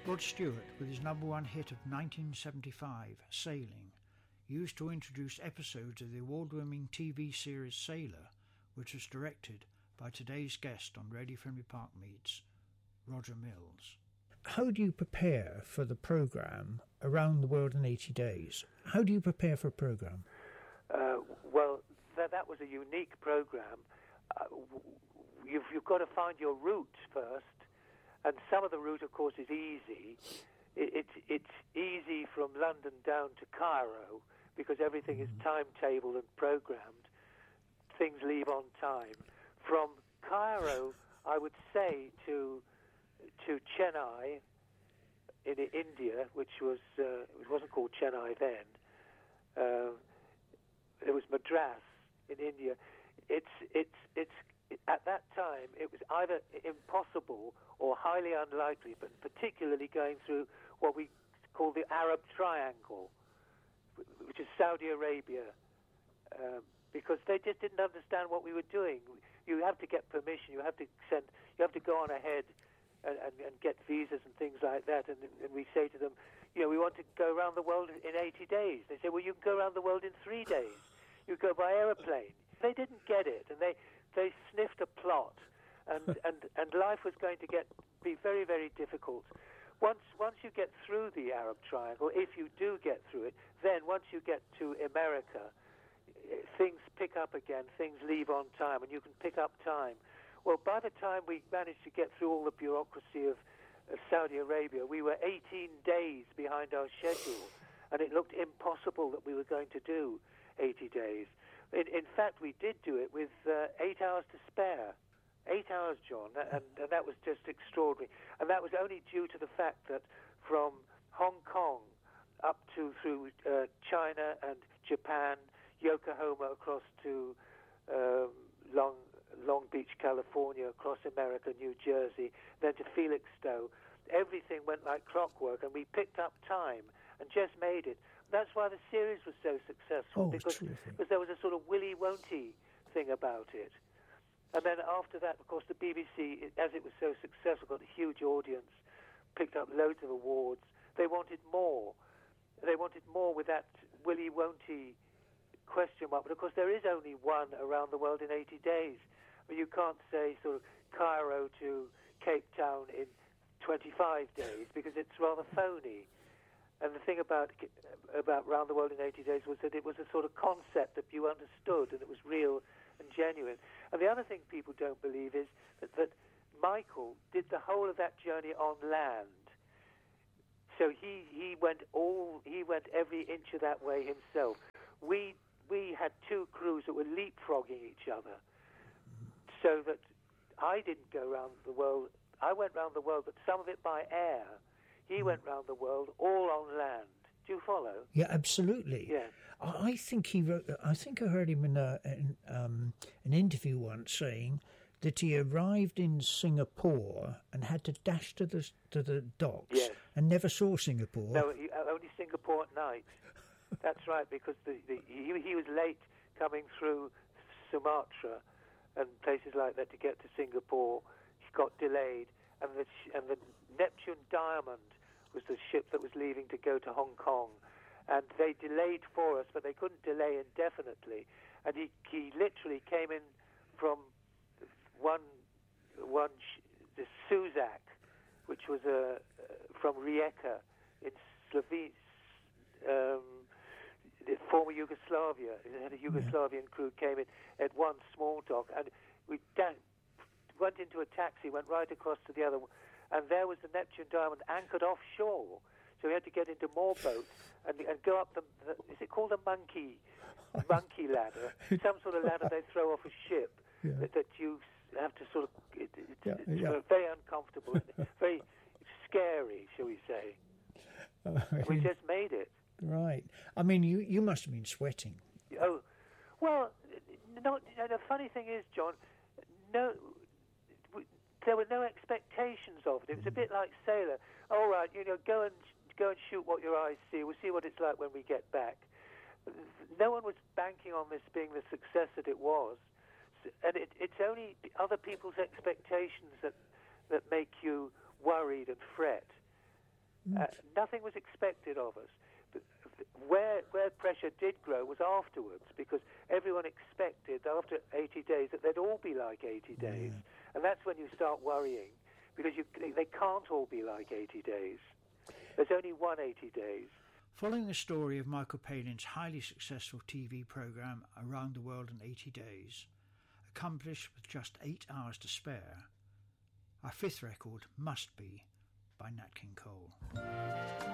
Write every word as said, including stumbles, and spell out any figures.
Rod Stewart, with his number one hit of nineteen seventy-five, Sailing, used to introduce episodes of the award-winning T V series Sailor, which was directed by today's guest on Radio Fenway Park Meets, Roger Mills. How do you prepare for the programme Around the World in eighty days? How do you prepare for a programme? Uh, well, th- that was a unique programme. Uh, you've, you've got to find your route first, and some of the route, of course, is easy. It, it, it's easy from London down to Cairo because everything mm-hmm. is timetabled and programmed. Things leave on time. From Cairo, I would say, to to Chennai in India, which was uh, it wasn't called Chennai then. Uh, it was Madras in India. It's it's it's at that time it was either impossible or highly unlikely, but particularly going through what we call the Arab Triangle, which is Saudi Arabia, um, because they just didn't understand what we were doing. You have to get permission. You have to send. You have to go on ahead and, and, and get visas and things like that. And, and we say to them, you know, we want to go around the world in eighty days. They say, well, you can go around the world in three days. You go by aeroplane. They didn't get it, and they they sniffed a plot, and and and life was going to get be very very difficult. Once once you get through the Arab Triangle, if you do get through it, then once you get to America, things pick up again, things leave on time, and you can pick up time. Well, by the time we managed to get through all the bureaucracy of, of Saudi Arabia, we were eighteen days behind our schedule, and it looked impossible that we were going to do eighty days. In, in fact, we did do it with uh, eight hours to spare. Eight hours, John, and, and that was just extraordinary. And that was only due to the fact that from Hong Kong up to through uh, China and Japan, Yokohama across to um, Long Long Beach, California, across America, New Jersey, then to Felixstowe. Everything went like clockwork, and we picked up time and just made it. That's why the series was so successful, oh, because, because there was a sort of willy-won't-y thing about it. And then after that, of course, the B B C, as it was so successful, got a huge audience, picked up loads of awards. They wanted more. They wanted more with that willy-won't-y question mark. But of course, there is only one Around the World in eighty days. I mean, you can't say sort of Cairo to Cape Town in twenty-five days because it's rather phony. And the thing about about Around the World in eighty days was that it was a sort of concept that you understood, and it was real and genuine. And the other thing people don't believe is that, that Michael did the whole of that journey on land. So he, he went all he went every inch of that way himself. We we had two crews that were leapfrogging each other, so that I didn't go around the world. I went around the world, but some of it by air. He went round the world all on land. Do you follow? Yeah, absolutely. Yeah. I think he wrote. I think I heard him in, a, in um, an interview once saying that he arrived in Singapore and had to dash to the to the docks yes. and never saw Singapore. No, he, only Singapore at night. That's right, because the, the, he, he was late coming through Sumatra and places like that to get to Singapore. He got delayed, and the and the Neptune Diamond was the ship that was leaving to go to Hong Kong, and they delayed for us, but they couldn't delay indefinitely. And he he literally came in from one one the Suzac, which was a uh, from Rijeka in Slovenia. Um, the former Yugoslavia, it had a Yugoslavian crew, came in at one small dock, and we da- went into a taxi, went right across to the other, and there was the Neptune Diamond anchored offshore. So we had to get into more boats and, and go up the, the, is it called a monkey, monkey ladder? Some sort of ladder they throw off a ship yeah. that, that you have to sort of, it, it, yeah, it's yeah. very uncomfortable, very scary, shall we say. Uh, we just made it. Right. I mean, you, you must have been sweating. Oh, well, no, the funny thing is, John, no, there were no expectations of it. It was a bit like Sailor. All right, you know, go and go and shoot what your eyes see. We'll see what it's like when we get back. No one was banking on this being the success that it was, and it, it's only other people's expectations that that make you worried and fret. Uh, nothing was expected of us. But where where pressure did grow was afterwards, because everyone expected after eighty days that they'd all be like eighty days. Yeah. And that's when you start worrying, because you, they can't all be like eighty days. There's only one eighty days. Following the story of Michael Palin's highly successful T V programme Around the World in eighty days, accomplished with just eight hours to spare, our fifth record must be by Nat King Cole.